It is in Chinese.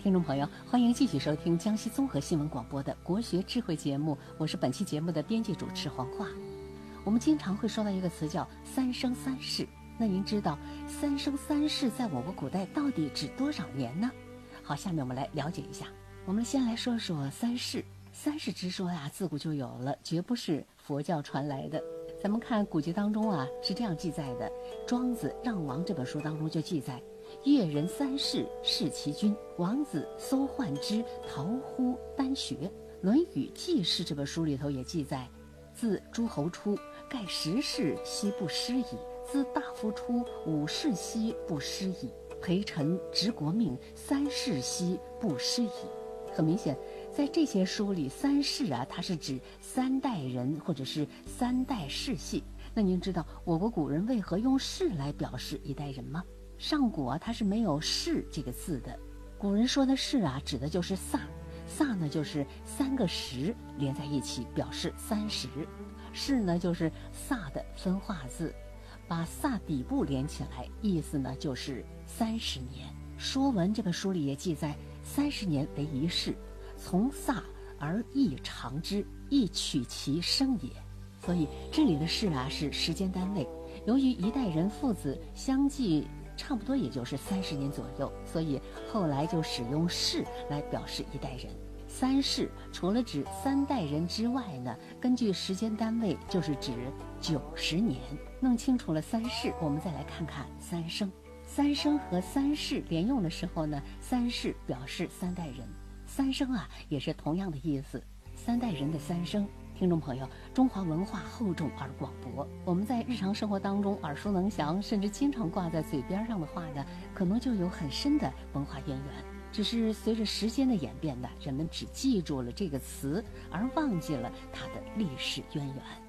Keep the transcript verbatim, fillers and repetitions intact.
听众朋友，欢迎继续收听江西综合新闻广播的国学智慧节目，我是本期节目的编辑主持黄华。我们经常会说到一个词叫三生三世，那您知道三生三世在我国古代到底指多少年呢？好，下面我们来了解一下。我们先来说说三世。三世之说呀，自古就有了，绝不是佛教传来的。咱们看古籍当中啊，是这样记载的，《庄子·让王》这本书当中就记载，越人三世，弑其君，王子搜焕之，逃乎丹穴。《论语·记事》这本书里头也记载，自诸侯出，盖十世悉不施矣；自大夫出，五世悉不施矣；陪臣执国命，三世悉不施矣。很明显，在这些书里，三世啊，它是指三代人或者是三代世系。那您知道我国古人为何用世来表示一代人吗？上古啊，它是没有世这个字的。古人说的世啊，指的就是萨，萨呢就是三个十连在一起表示三十，世呢就是萨的分化字，把萨底部连起来，意思呢就是三十年。《说文》这本书里也记载，三十年为一世，从萨而亦长之，亦取其生也。所以这里的世啊是时间单位，由于一代人父子相继差不多也就是三十年左右，所以后来就使用世来表示一代人。三世除了指三代人之外呢，根据时间单位就是指九十年。弄清楚了三世，我们再来看看三生。三生和三世连用的时候呢，三世表示三代人，三生啊也是同样的意思，三代人的三生。听众朋友，中华文化厚重而广博，我们在日常生活当中耳熟能详，甚至经常挂在嘴边上的话呢，可能就有很深的文化渊源。只是随着时间的演变呢，人们只记住了这个词，而忘记了它的历史渊源。